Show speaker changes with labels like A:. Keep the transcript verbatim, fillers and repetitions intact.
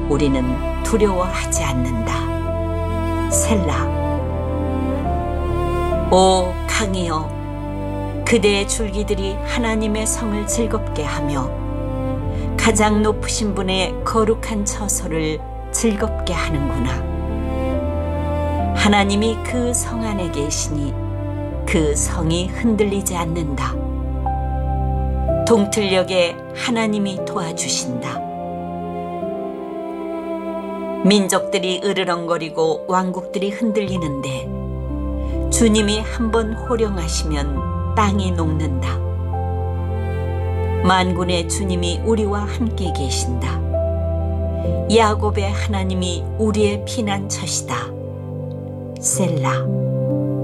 A: 우리는 두려워하지 않는다. 셀라. 오 강이여, 그대의 줄기들이 하나님의 성을 즐겁게 하며 가장 높으신 분의 거룩한 처소를 즐겁게 하는구나. 하나님이 그 성 안에 계시니 그 성이 흔들리지 않는다. 동틀녘에 하나님이 도와주신다. 민족들이 으르렁거리고 왕국들이 흔들리는데 주님이 한번 호령하시면 땅이 녹는다. 만군의 주님이 우리와 함께 계신다. 야곱의 하나님이 우리의 피난처시다. 셀라.